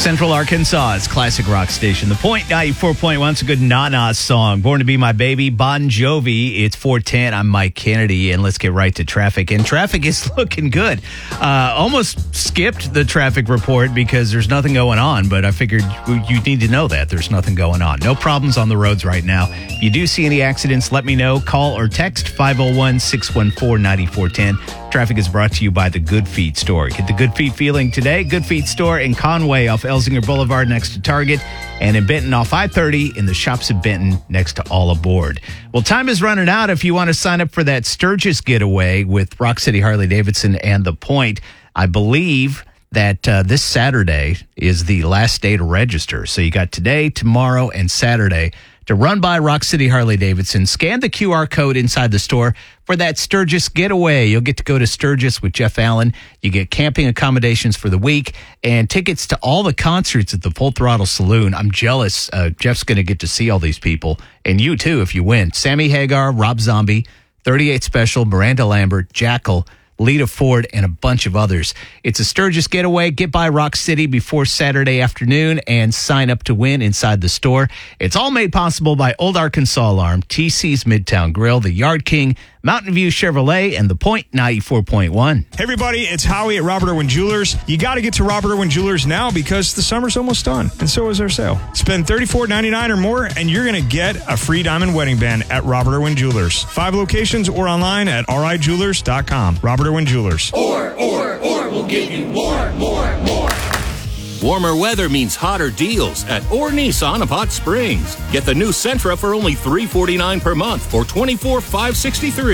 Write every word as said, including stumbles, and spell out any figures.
Central Arkansas's classic rock station. The Point ninety-four point one. It's a good na-na song. Born to Be My Baby, Bon Jovi. It's four ten. I'm Mike Kennedy, and let's get right to traffic. And traffic is looking good. Uh, almost skipped the traffic report because there's nothing going on, but I figured you need to know that. There's nothing going on. No problems on the roads right now. If you do see any accidents, let me know. Call or text five oh one, six one four, nine four one zero. Traffic is brought to you by the Good Feet Store. Get the Good Feet feeling today. Good Feet Store in Conway off Elsinger Boulevard next to Target, and in Benton off I thirty in the Shops at Benton next to All Aboard. Well, time is running out if you want to sign up for that Sturgis getaway with Rock City Harley-Davidson and The Point. I believe that uh, this Saturday is the last day to register. So you got today, tomorrow, and Saturday to run by Rock City Harley-Davidson. Scan the Q R code inside the store for that Sturgis getaway. You'll get to go to Sturgis with Jeff Allen. You get camping accommodations for the week and tickets to all the concerts at the Full Throttle Saloon. I'm jealous. Uh, Jeff's going to get to see all these people, and you too if you win. Sammy Hagar, Rob Zombie, thirty-eight Special, Miranda Lambert, Jackal, Lita Ford, and a bunch of others. It's a Sturgis getaway. Get by Rock City before Saturday afternoon and sign up to win inside the store. It's all made possible by Old Arkansas Alarm, T C's Midtown Grill, the Yard King, Mountain View Chevrolet, and The Point ninety-four point one. Hey everybody, it's Howie at Robert Irwin Jewelers. You got to get to Robert Irwin Jewelers now because the summer's almost done, and so is our sale. Spend thirty-four ninety-nine or more, and you're going to get a free diamond wedding band at Robert Irwin Jewelers. Five locations or online at r i jewelers dot com. Robert Irwin Jewelers. Or, or, or, we'll give you more, more, more. Warmer weather means hotter deals at Or Nissan of Hot Springs. Get the new Sentra for only three hundred forty-nine dollars per month or twenty-four thousand five hundred sixty-three dollars.